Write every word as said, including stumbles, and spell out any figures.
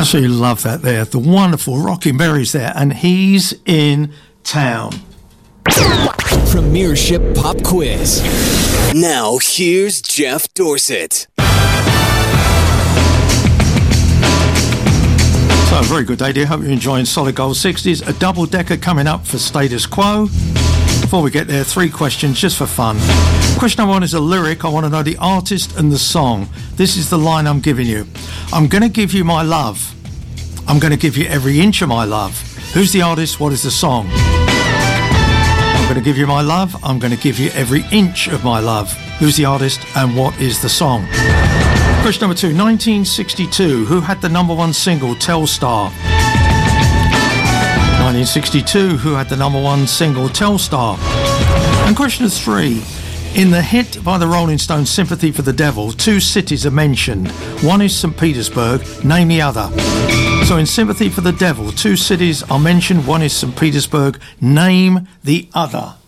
Absolutely love that there. The wonderful Rocking Berries there. And he's in town. Premiership Pop Quiz. Now, here's Jeff Dorsett. So, a very good day, dear. Hope you're enjoying Solid Gold sixties. A double-decker coming up for Status Quo. Before we get there, three questions just for fun. Question number one is a lyric. I want to know the artist and the song. This is the line I'm giving you. I'm going to give you my love. I'm going to give you every inch of my love. Who's the artist? What is the song? I'm going to give you my love. I'm going to give you every inch of my love. Who's the artist and what is the song? Question number two, nineteen sixty-two. Who had the number one single, Telstar? nineteen sixty-two. Who had the number one single, Telstar? And question three. In the hit by the Rolling Stones, Sympathy for the Devil, two cities are mentioned. One is Saint Petersburg. Name the other. So in Sympathy for the Devil, two cities are mentioned. One is Saint Petersburg. Name the other.